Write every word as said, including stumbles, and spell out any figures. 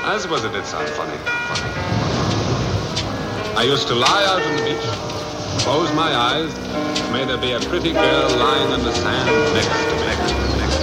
I suppose it did sound funny. funny. I used to lie out on the beach, close my eyes, may there be a pretty girl lying on the sand next to me.